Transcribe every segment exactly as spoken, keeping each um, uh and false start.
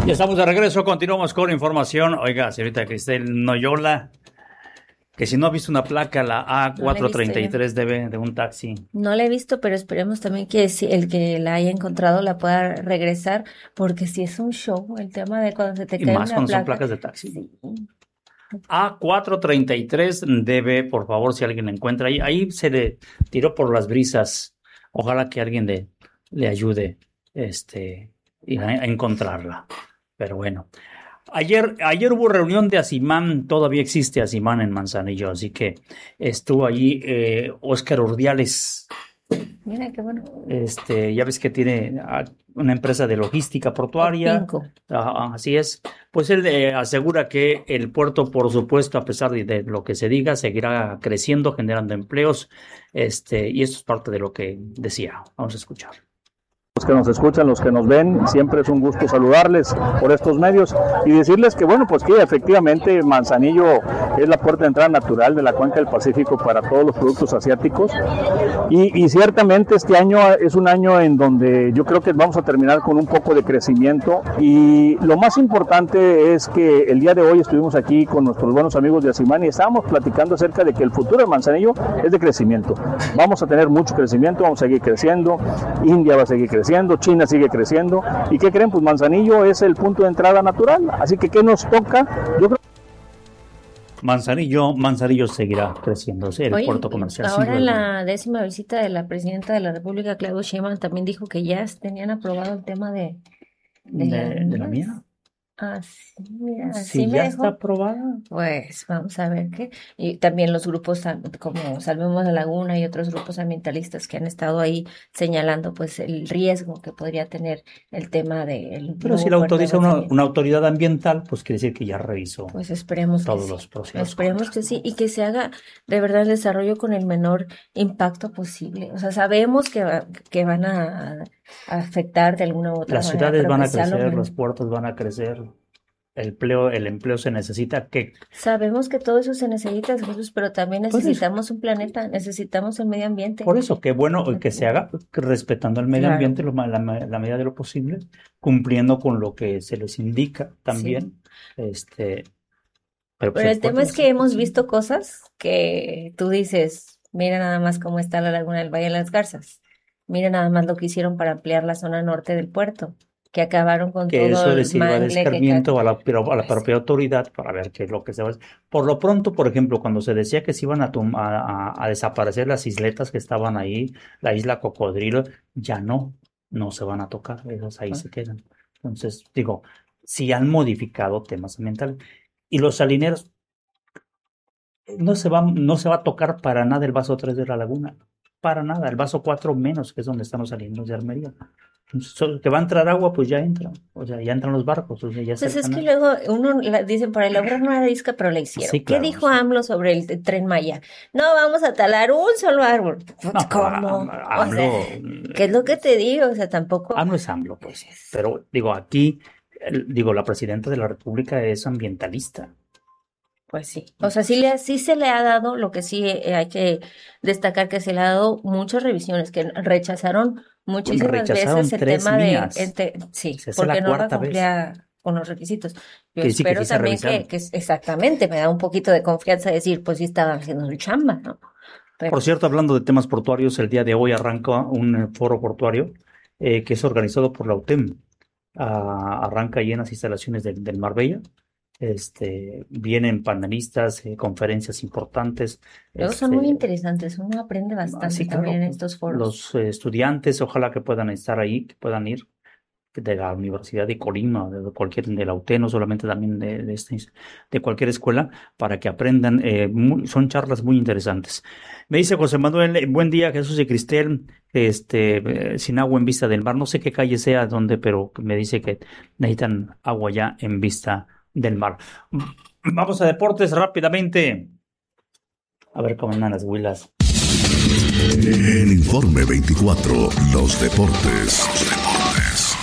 Ya estamos de regreso, continuamos con información. Oiga, señorita Cristel Noyola, que si no ha visto una placa, la A cuatro treinta y tres debe de un taxi. No la he visto, pero esperemos también que si el que la haya encontrado la pueda regresar, porque si es un show, el tema de cuando se te Y cae más una cuando placa. son placas de taxi. Sí. A cuatro treinta y tres debe, por favor, si alguien la encuentra ahí, ahí se le tiró por las brisas. Ojalá que alguien le, le ayude este, a, a encontrarla. Pero bueno. Ayer, ayer hubo reunión de Asimán, todavía existe Asimán en Manzanillo, así que estuvo allí eh, Óscar Urdiales. Mira qué bueno. Este, ya ves que tiene una empresa de logística portuaria. Opinco. Ah, así es. Pues él eh, asegura que el puerto, por supuesto, a pesar de, de lo que se diga, seguirá creciendo, generando empleos. Este, y esto es parte de lo que decía. Vamos a escuchar. Los que nos escuchan, los que nos ven, siempre es un gusto saludarles por estos medios y decirles que bueno, pues que efectivamente Manzanillo es la puerta de entrada natural de la cuenca del Pacífico para todos los productos asiáticos y, y ciertamente este año es un año en donde yo creo que vamos a terminar con un poco de crecimiento y lo más importante es que el día de hoy estuvimos aquí con nuestros buenos amigos de Asimán y estábamos platicando acerca de que el futuro de Manzanillo es de crecimiento. Vamos a tener mucho crecimiento, vamos a seguir creciendo, India va a seguir creciendo, China sigue creciendo, ¿y qué creen? Pues Manzanillo es el punto de entrada natural, así que ¿qué nos toca? Yo creo Manzanillo, Manzanillo seguirá creciendo, ¿sí? El Oye, puerto comercial. ahora en la décima visita de la presidenta de la República, Claudia Sheinbaum, también dijo que ya tenían aprobado el tema de, de, de, de la mía. Ah, sí, mira, Si sí me ya dejó. está aprobada. Pues vamos a ver qué. Y también los grupos como Salvemos la Laguna y otros grupos ambientalistas que han estado ahí señalando pues el riesgo que podría tener el tema del. Pero si la autoriza una, una autoridad ambiental, pues quiere decir que ya revisó. Pues esperemos todos que los sí. procesos. Esperemos que sí y que se haga de verdad el desarrollo con el menor impacto posible. O sea, sabemos que, va, que van a, a afectar de alguna u otra Las manera. Las ciudades van a crecer, lo los puertos van a crecer. El empleo, el empleo se necesita que... Sabemos que todo eso se necesita, Jesús, pero también necesitamos un planeta, necesitamos el medio ambiente. Por eso, qué bueno que se haga respetando el medio claro. ambiente lo, la, la medida de lo posible, cumpliendo con lo que se les indica también. Sí. Este, pero pero el tema es que hemos visto cosas que tú dices, mira nada más cómo está la laguna del Valle de las Garzas, mira nada más lo que hicieron para ampliar la zona norte del puerto. Que acabaron con que todo eso el le sirva de escarmiento que... a la, a la propia autoridad para ver qué es lo que se va a hacer. Por lo pronto, por ejemplo, cuando se decía que se iban a, a, a, a desaparecer las isletas que estaban ahí, la isla Cocodrilo, ya no, no se van a tocar, esas ahí ah. se quedan. Entonces, digo, si han modificado temas ambientales. Y los salineros, no se va, no se va a tocar para nada el vaso tres de la laguna, para nada, el vaso cuatro menos, que es donde están los salineros de Armería. Que va a entrar agua, pues ya entra, o sea, ya entran los barcos, o sea, ya pues es que luego uno la, dicen para el obra no era disca, pero la hicieron. Sí, claro, ¿qué dijo sí. AMLO sobre el, el Tren Maya? No vamos a talar un solo árbol. No, ¿cómo? AMLO, o sea, ¿qué es lo que te digo? O sea, tampoco. AMLO es AMLO, pues. Pero digo, aquí, digo, la presidenta de la República es ambientalista. Pues sí, o sea, sí, le, sí se le ha dado, lo que sí eh, hay que destacar que se le ha dado muchas revisiones, que rechazaron muchísimas rechazaron veces el tres tema mías. de, entre, sí, Se porque no la vez. cumplía con los requisitos. Yo que espero sí, que también que, que, exactamente, me da un poquito de confianza decir, pues sí estaban haciendo su chamba, ¿no? Pero... Por cierto, hablando de temas portuarios, el día de hoy arranca un foro portuario eh, que es organizado por la U T E M. Ah, arranca ahí en las instalaciones del, del Marbella. Este, vienen panelistas, eh, conferencias importantes. Luego este, son muy interesantes, uno aprende bastante sí, también claro, en estos foros. Los eh, estudiantes, ojalá que puedan estar ahí, que puedan ir de la Universidad de Colima, de cualquier, de la U T E, no solamente también de, de, este, de cualquier escuela, para que aprendan. Eh, muy, son charlas muy interesantes. Me dice José Manuel, buen día Jesús y Cristel, este, eh, sin agua en vista del mar, no sé qué calle sea, dónde, pero me dice que necesitan agua ya en vista del mar. Vamos a deportes rápidamente. A ver cómo andan las huilas. En Informe veinticuatro, los deportes. Los deportes.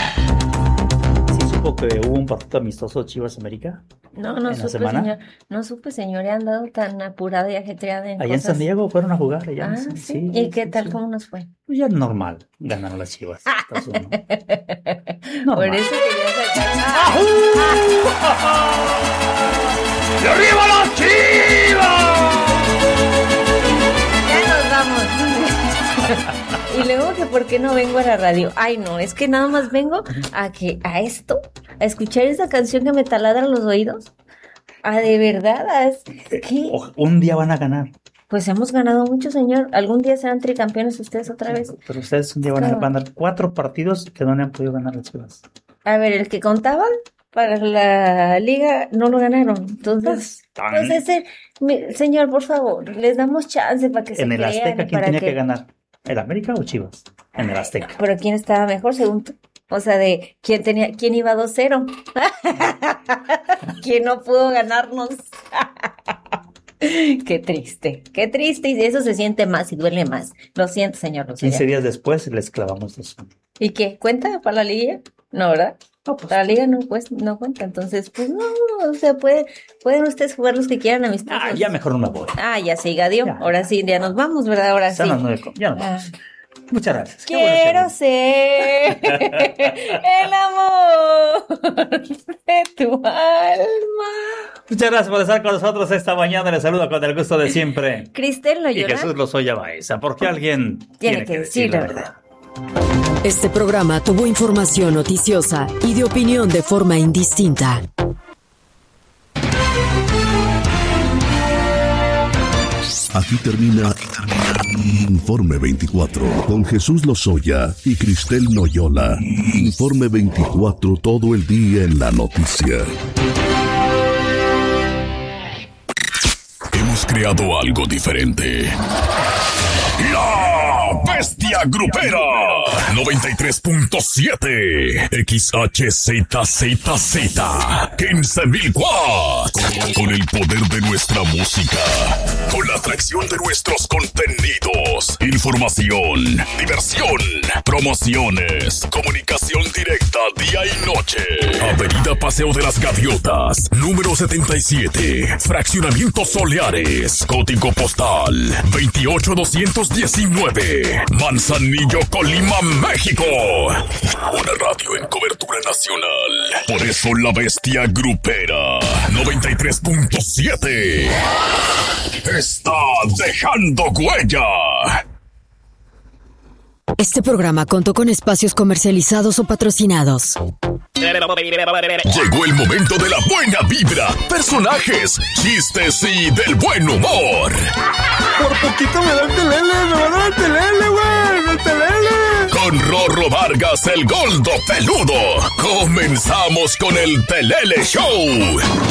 ¿Sí supo que hubo un partido amistoso Chivas América? No, no supe, señor. No supe, señor. He andado tan apurada y ajetreada en Allá cosas. en San Diego fueron a jugar. Allá ah, en... ¿sí? Sí, ¿Y qué tal? sí. ¿Cómo nos fue? Pues ya normal. Ganaron las Chivas. Por eso quería sacar. ¡Y arriba las Chivas! Ya nos vamos. Y luego que por qué no vengo a la radio. Ay, no, es que nada más vengo a que a esto, a escuchar esa canción que me taladra los oídos. Ah, de verdad, ¿qué? Un día van a ganar. Pues hemos ganado mucho, señor. Algún día serán tricampeones ustedes otra vez. Pero ustedes un día van a ganar cuatro partidos que no le han podido ganar las Chivas. A ver, el que contaba para la liga no lo ganaron. Entonces, pues ese, mi, señor, por favor, les damos chance para que se En el crean. Azteca, ¿quién para tenía que... que ganar? ¿El América o Chivas? En el Azteca. Pero ¿quién estaba mejor según tú? O sea, de quién tenía, quién iba dos cero. ¿Quién no pudo ganarnos? Qué triste, qué triste. Y eso se siente más y duele más. Lo siento, señor Rosario. quince días después les clavamos dos. ¿Y qué? ¿Cuenta para la liga? No, ¿verdad? No, pues, para la liga no, pues, no cuenta. Entonces, pues no, o sea, puede, pueden ustedes jugar los que quieran amistosos. Ah, ya mejor no me voy. Ah, ya se Gadio. Ya. Ahora sí, ya nos vamos, ¿verdad? Ahora Son sí. Las nueve, ya nos vamos. Ah. Muchas gracias. Quiero bueno ser el amor de tu alma. Muchas gracias por estar con nosotros esta mañana. Les saludo con el gusto de siempre. Cristel Loyola. Y Jesús Lozoya Baeza, porque alguien tiene, tiene que, que decir la verdad. Este programa tuvo información noticiosa y de opinión de forma indistinta. Aquí termina, Aquí termina Informe veinticuatro con Jesús Lozoya y Cristel Loyola. Informe veinticuatro, todo el día en la noticia. Hemos creado algo diferente. La Bestia Grupera noventa y tres punto siete X H Z Z Z quince mil watts. Con el poder de nuestra música, con la atracción de nuestros contenidos, información, diversión, promociones, comunicación directa día y noche. Avenida Paseo de las Gaviotas, número setenta y siete, Fraccionamiento Soleares, código postal veintiocho doscientos diecinueve, Manzanillo, Colima, México. Una radio en cobertura nacional. Por eso la Bestia Grupera noventa y tres punto siete está dejando huella. Este programa contó con espacios comercializados o patrocinados. Llegó el momento de la buena vibra, personajes, chistes y del buen humor. Por poquito me da el telele, me va a dar el telele, güey, el telele. Con Rorro Vargas, el Goldo Peludo, comenzamos con el Telele Show.